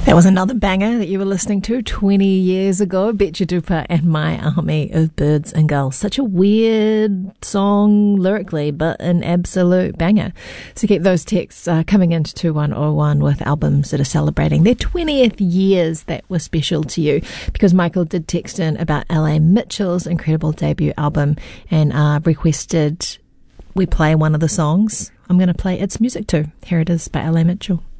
That was another banger that you were listening to 20 years ago, Betcha Duper and My Army of Birds and Gulls. Such a weird song lyrically, but an absolute banger. So keep those texts coming into 2101 with albums that are celebrating their 20th years that were special to you, because Michael did text in about L.A. Mitchell's incredible debut album and requested we play one of the songs. I'm going to play It's Music Too. Here it is by L.A. Mitchell.